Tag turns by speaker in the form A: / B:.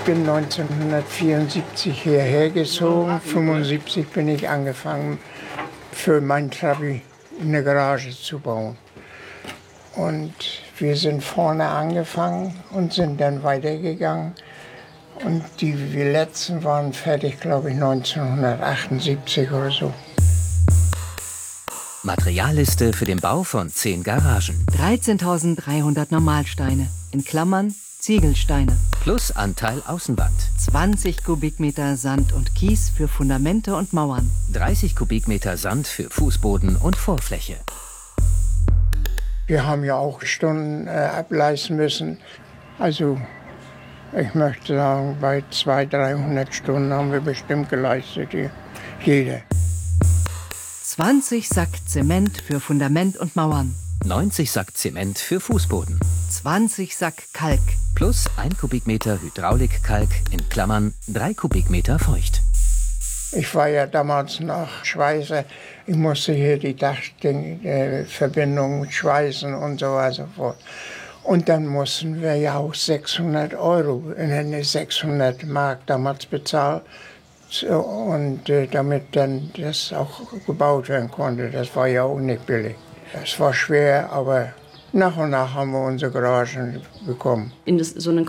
A: bin 1974 hierher gezogen. 1975 bin ich angefangen, für mein Trabi eine Garage zu bauen. Und wir sind vorne angefangen und sind dann weitergegangen. Und die letzten waren fertig, glaube ich, 1978 oder so.
B: Materialliste für den Bau von 10 Garagen.
C: 13.300 Normalsteine, in Klammern Ziegelsteine.
B: Plus Anteil Außenwand.
C: 20 Kubikmeter Sand und Kies für Fundamente und Mauern.
B: 30 Kubikmeter Sand für Fußboden und Vorfläche.
A: Wir haben ja auch Stunden ableisten müssen. Also ich möchte sagen, bei 200-300 Stunden haben wir bestimmt geleistet, jeder.
C: 20 Sack Zement für Fundament und Mauern.
B: 90 Sack Zement für Fußboden.
C: 20 Sack Kalk.
B: Plus 1 Kubikmeter Hydraulikkalk, in Klammern 3 Kubikmeter feucht.
A: Ich war ja damals noch Schweißer. Ich musste hier die Dachverbindung schweißen und so weiter fort. Und dann mussten wir ja auch 600 Mark damals bezahlen. Und damit dann das auch gebaut werden konnte. Das war ja auch nicht billig. Es war schwer, aber nach und nach haben wir unsere Garagen bekommen.
D: In so einen